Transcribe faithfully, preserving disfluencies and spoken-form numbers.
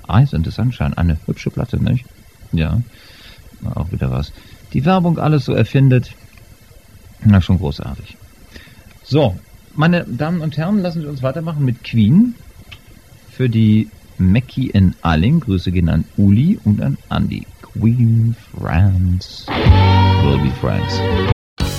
Eyes in the Sunshine, eine hübsche Platte, nicht? Ja, auch wieder was. Die Werbung alles so erfindet, na schon großartig. So, meine Damen und Herren, lassen Sie uns weitermachen mit Queen. Für die Mackie in Alling, Grüße gehen an Uli und an Andy. Queen, France, will be France.